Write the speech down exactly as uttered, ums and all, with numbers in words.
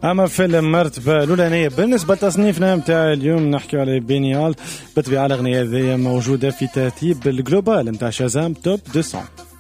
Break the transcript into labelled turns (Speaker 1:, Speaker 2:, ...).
Speaker 1: أما فيلم مرتبة الأولانية بالنسبة لتصنيفنا متاع اليوم نحكي على بينيال. بالطبيعة الأغنية ذي موجودة في ترتيب الجلوبال متاع شازام توب مئتين.